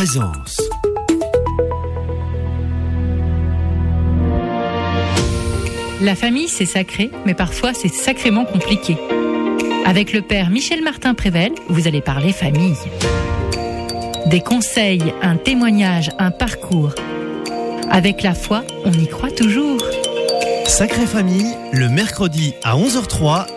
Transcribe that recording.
Présence. La famille, c'est sacré, mais parfois c'est sacrément compliqué. Avec le père Michel Martin-Prével, vous allez parler famille. Des conseils, un témoignage, un parcours. Avec la foi, on y croit toujours. Sacrée Famille, le mercredi à 11h03